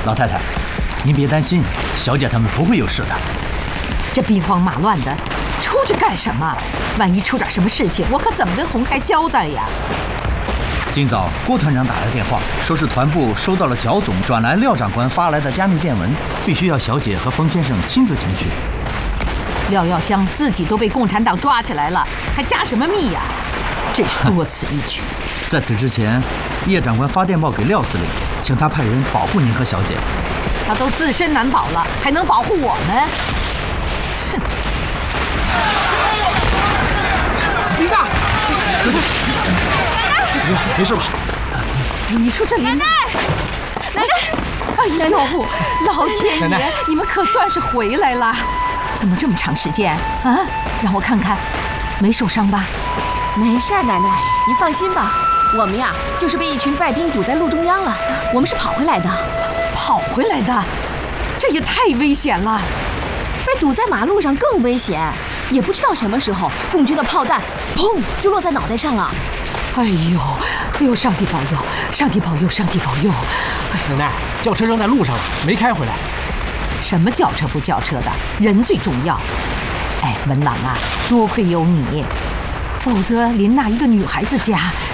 老太太，您别担心，小姐他们不会有事的。 这兵荒马乱的，出去干什么？万一出点什么事情，我可怎么跟洪开交代呀？ 今早郭团长打来电话，说是团部收到了角总转来廖长官发来的加密电文，必须要小姐和冯先生亲自前去。 廖耀湘自己都被共产党抓起来了，还加什么密呀？真是多此一举。 在此之前，叶长官发电报给廖司令，请他派人保护您和小姐。 他都自身难保了，还能保护我们？哼！ 林大，小姐，怎么样？没事吧？ 你说这奶奶，哎呦，老天爷，你们可算是回来了！怎么这么长时间啊？让我看看，没受伤吧？ 没事，奶奶，您放心吧。我们呀，就是被一群败兵堵在路中央了，我们是跑回来的。 跑回来的，这也太危险了。 被堵在马路上更危险，也不知道什么时候共军的炮弹砰就落在脑袋上了。 哎呦，上帝保佑，上帝保佑，上帝保佑！ 奶奶，轿车扔在路上了，没开回来。 什么轿车不轿车的，人最重要。哎，文朗啊，多亏有你，否则连那一个女孩子家